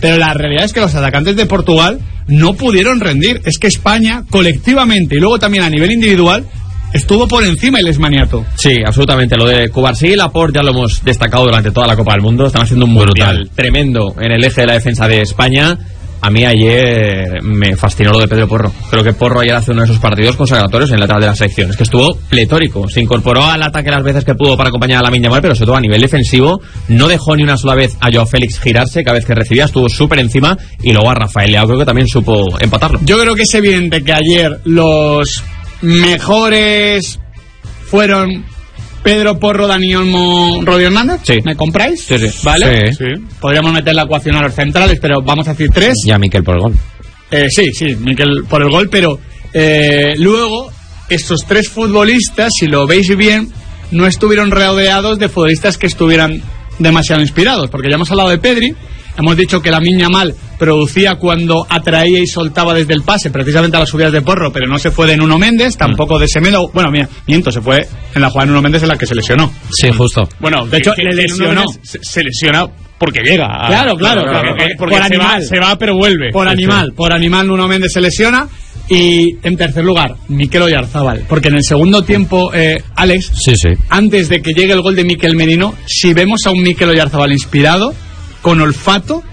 Pero la realidad es que los atacantes de Portugal no pudieron rendir. Es que España, colectivamente y luego también a nivel individual, estuvo por encima y les maniató. Sí, absolutamente. Lo de Cubarsí y Laporte ya lo hemos destacado durante toda la Copa del Mundo. Están haciendo un mundial tremendo en el eje de la defensa de España. A mí ayer me fascinó lo de Pedro Porro. Creo que Porro ayer hace uno de esos partidos consagratorios en el lateral de la selección. Es que estuvo pletórico. Se incorporó al ataque las veces que pudo para acompañar a Lamine Yamal, pero sobre todo a nivel defensivo no dejó ni una sola vez a Joao Félix girarse. Cada vez que recibía estuvo súper encima. Y luego a Rafael Leao creo que también supo empatarlo. Yo creo que es evidente que ayer los mejores fueron Pedro Porro, Dani Olmo, Rodri Hernández. Sí. ¿Me compráis? Sí, sí. ¿Vale? Sí. Podríamos meter la ecuación a los centrales, pero vamos a decir 3. Y a Miquel por el gol. Sí, Miquel por el gol, pero luego estos 3 futbolistas, si lo veis bien, no estuvieron rodeados de futbolistas que estuvieran demasiado inspirados, porque ya hemos hablado de Pedri. Hemos dicho que Lamine Yamal producía cuando atraía y soltaba desde el pase, precisamente a las subidas de Porro, pero no se fue de Nuno Méndez, tampoco de Semedo. Bueno, miento, se fue en la jugada de Nuno Méndez en la que se lesionó. Sí, justo. Bueno, de hecho, le lesionó. Se lesiona porque llega. Claro. Porque por animal. Se va, pero vuelve. Por animal Nuno Méndez se lesiona. Y en tercer lugar, Mikel Oyarzábal. Porque en el segundo tiempo, Alex, Sí. antes de que llegue el gol de Mikel Merino, si vemos a un Mikel Oyarzábal inspirado, con olfato,